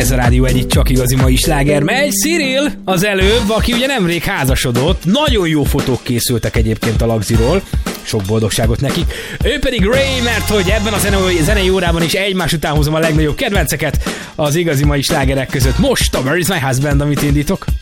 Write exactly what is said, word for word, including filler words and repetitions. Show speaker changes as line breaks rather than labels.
Ez a rádió egyik csak igazi mai sláger megy. Cyril az előbb, aki ugye nemrég házasodott. Nagyon jó fotók készültek egyébként a Lagziról. Sok boldogságot nekik. Ő pedig Ray, mert hogy ebben a zenei, zenei órában is egymás után hozom a legnagyobb kedvenceket az igazi mai slágerek között. Most a Where is my husband, amit indítok.